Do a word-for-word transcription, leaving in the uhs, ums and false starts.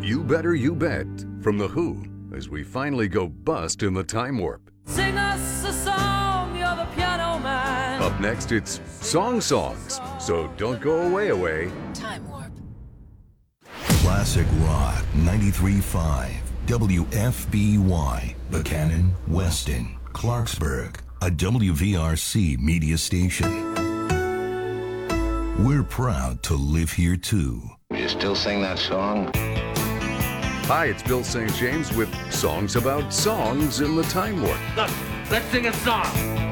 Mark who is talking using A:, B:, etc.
A: You Better You Bet from The Who as we finally go bust in the time warp.
B: Sing us a song, you're the piano man.
A: Up next, it's Song Songs, so don't go away away.
B: Time warp.
C: Classic Rock ninety-three point five W F B Y, Buchanan, Weston, Clarksburg, a W V R C media station. We're proud to live here too.
D: You still sing that song?
A: Hi, it's Bill Saint James with songs about songs in the time warp.
E: Look, let's sing a song.